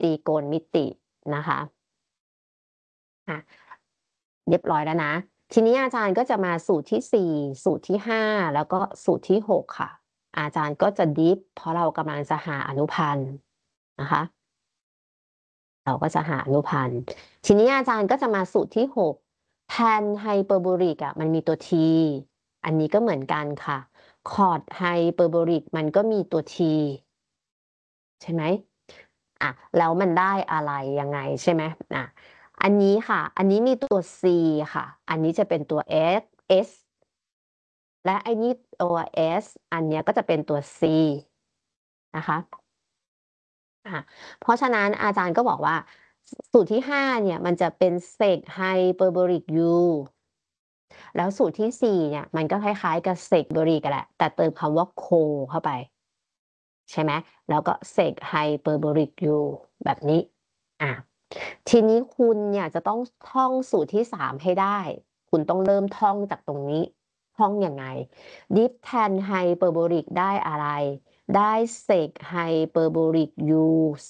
ตรีโกณมิตินะคะเรียบร้อยแล้วนะทีนี้อาจารย์ก็จะมาสูตรที่4สูตรที่5แล้วก็สูตรที่6ค่ะอาจารย์ก็จะดิฟเพราะเรากำลังจะหาอนุพันธ์นะคะเราก็จะหาอนุพันธ์ทีนี้อาจารย์ก็จะมาสูตรที่6แทนไฮเปอร์โบลิกมันมีตัว t อันนี้ก็เหมือนกันค่ะคอร์ดไฮเปอร์โบลิกมันก็มีตัว t ใช่ไหมแล้วมันได้อะไรยังไงใช่ไหมอันนี้ค่ะอันนี้มีตัว c ค่ะอันนี้จะเป็นตัว s และไอ้นี่ตัว s อันเนี้ยก็จะเป็นตัว c นะคะเพราะฉะนั้นอาจารย์ก็บอกว่าสูตรที่5เนี่ยมันจะเป็นเซกไฮเปอร์โบลิก u แล้วสูตรที่4เนี่ยมันก็คล้ายๆกับเซกโบลิกกันแหละแต่เติมคำว่าโคเข้าไปใช่ไหมแล้วก็เซกไฮเปอร์โบลิก u แบบนี้อ่ะทีนี้คุณเนี่ยจะต้องท่องสูตรที่3ให้ได้คุณต้องเริ่มท่องจากตรงนี้ท่องยังไงดิฟแทนไฮเปอร์โบลิกได้อะไรได้เซกไฮเปอร์โบลิก u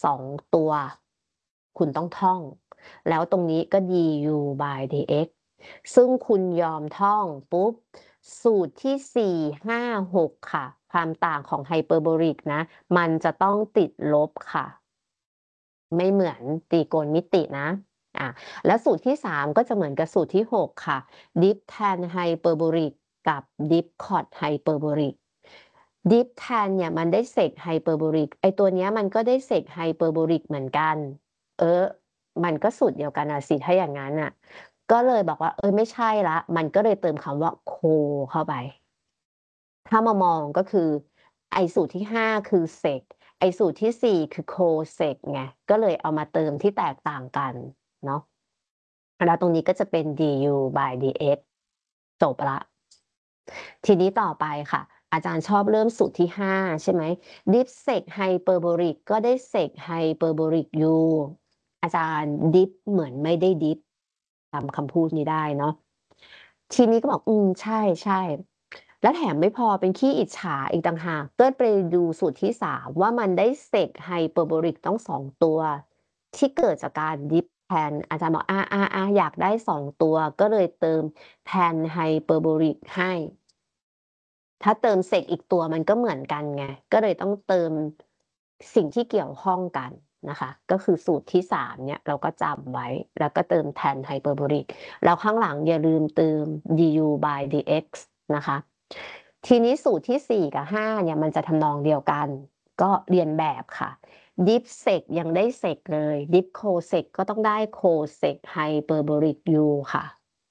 2ตัวคุณต้องท่องแล้วตรงนี้ก็ du by dx ซึ่งคุณยอมท่องปุ๊บสูตรที่4 5 6ค่ะความต่างของไฮเปอร์โบลิกนะมันจะต้องติดลบค่ะไม่เหมือนตรีโกณมิตินะแล้วสูตรที่3ก็จะเหมือนกับสูตรที่6ค่ะดิฟแทนไฮเปอร์โบลิกกับดิฟคอร์ดไฮเปอร์โบลิกดิฟแทนเนี่ยมันได้เซกไฮเปอร์โบลิกไอตัวเนี้ยมันก็ได้เซกไฮเปอร์โบลิกเหมือนกันเออมันก็สูตรเดียวกันสิถ้าอย่างนั้นก็เลยบอกว่าไม่ใช่ละมันก็เลยเติมคำว่าโคเข้าไปถ้ามามองก็คือไอสูตรที่5คือเซกไอสูตรที่4คือโคเซกไงก็เลยเอามาเติมที่แตกต่างกันเนาะแล้วตรงนี้ก็จะเป็น du by dx จบละทีนี้ต่อไปค่ะอาจารย์ชอบเริ่มสูตรที่5ใช่ไหม ดิฟเซกไฮเปอร์โบลิกก็ได้เซกไฮเปอร์โบลิก u อาจารย์ดิฟเหมือนไม่ได้ดิฟจำคำพูดนี้ได้เนาะทีนี้ก็บอกใช่ใช่แล้วแถมไม่พอเป็นขี้อิจฉาอีกต่างหากก็ไปดูสูตรที่3ว่ามันได้เซกไฮเปอร์โบลิกต้อง2ตัวที่เกิดจากการดิฟแทนอาจารย์บอกอยากได้2ตัวก็เลยเติมแทนไฮเปอร์โบลิกให้ถ้าเติมเสกอีกตัวมันก็เหมือนกันไงก็เลยต้องเติมสิ่งที่เกี่ยวข้องกันนะคะก็คือสูตรที่3เนี่ยเราก็จำไว้แล้วก็เติมแทนไฮเปอร์โบลิกแล้วข้างหลังอย่าลืมเติม du by dx นะคะทีนี้สูตรที่4กับ5เนี่ยมันจะทำนองเดียวกันก็เรียนแบบค่ะดิฟเซกยังได้เซกเลยดิฟโคเซกก็ต้องได้โคเซกไฮเปอร์โบลิก u ค่ะ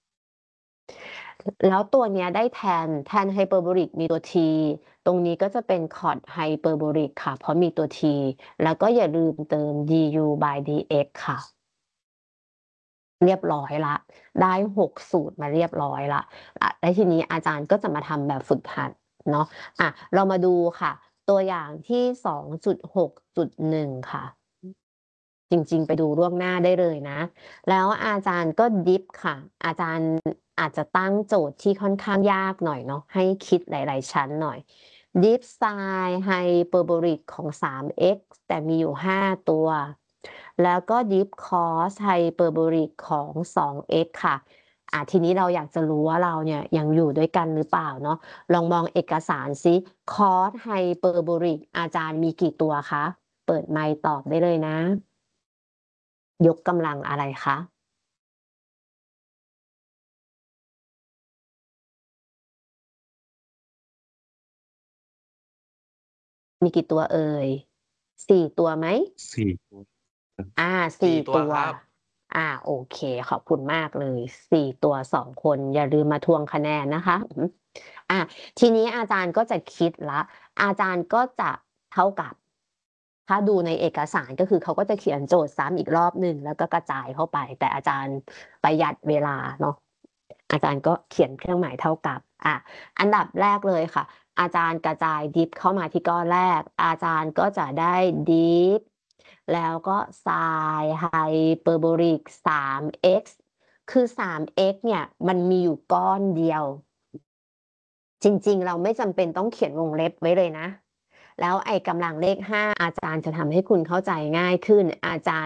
แล้วตัวเนี้ยได้แทนไฮเปอร์โบลิกมีตัว t ตรงนี้ก็จะเป็นคอร์ดไฮเปอร์โบลิกค่ะเพราะมีตัว t แล้วก็อย่าลืมเติม du by dx ค่ะเรียบร้อยละได้6สูตรมาเรียบร้อยละแล้วทีนี้อาจารย์ก็จะมาทำแบบฝึกหัดเนาะเรามาดูค่ะตัวอย่างที่2.6.1ค่ะจริงๆไปดูล่วงหน้าได้เลยนะแล้วอาจารย์ก็ดิฟค่ะอาจารย์อาจจะตั้งโจทย์ที่ค่อนข้างยากหน่อยเนาะให้คิดหลายๆชั้นหน่อยดิฟไซน์ไฮเปอร์โบลิกของ 3x แต่มีอยู่5ตัวแล้วก็ดิฟคอสไฮเปอร์โบลิกของ 2x ค่ะทีนี้เราอยากจะรู้ว่าเราเนี่ยยังอยู่ด้วยกันหรือเปล่าเนาะลองมองเอกสารซิคอสไฮเปอร์โบลิกอาจารย์มีกี่ตัวคะเปิดไมค์ตอบได้เลยนะยกกำลังอะไรคะมีกี่ตัวเอ่ย4ตัวไหมสี่ตัวครับ 4 4 ตัวตัวครับโอเคขอบคุณมากเลย4ตัว2คนอย่าลืมมาทวงคะแนนนะคะทีนี้อาจารย์ก็จะคิดละอาจารย์ก็จะเท่ากับถ้าดูในเอกสารก็คือเขาก็จะเขียนโจทย์ซ้ำอีกรอบหนึ่งแล้วก็กระจายเข้าไปแต่อาจารย์ประหยัดเวลาเนาะอาจารย์ก็เขียนเครื่องหมายเท่ากับอันดับแรกเลยค่ะอาจารย์กระจายดิฟเข้ามาที่ก้อนแรกอาจารย์ก็จะได้ดิฟแล้วก็ไซน์ไฮเปอร์โบลิก 3x คือ 3x เนี่ยมันมีอยู่ก้อนเดียวจริงๆเราไม่จำเป็นต้องเขียนวงเล็บไว้เลยนะแล้วไอ้กำลังเลข 5 อาจารย์จะทำให้คุณเข้าใจง่ายขึ้น อาจารย์